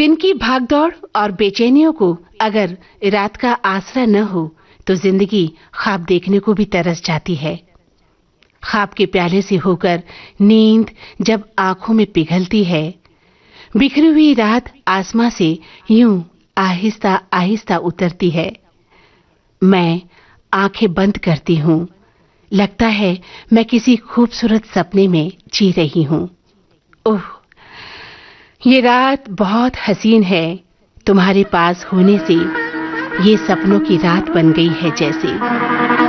दिन की भागदौड़ और बेचैनियों को अगर रात का आसरा न हो तो जिंदगी ख्वाब देखने को भी तरस जाती है। ख्वाब के प्याले से होकर नींद जब आंखों में पिघलती है, बिखरी हुई रात आसमां से यूं आहिस्ता आहिस्ता उतरती है। मैं आंखें बंद करती हूँ। लगता है मैं किसी खूबसूरत सपने में जी रही हूँ। ओह, ये रात बहुत हसीन है। तुम्हारे पास होने से ये सपनों की रात बन गई है जैसे।